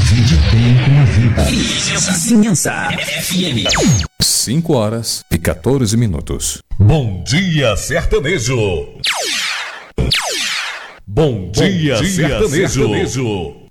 Vinde bem com a vida. Vizinhança FM. 5h14. Bom dia, sertanejo. Bom dia, sertanejo.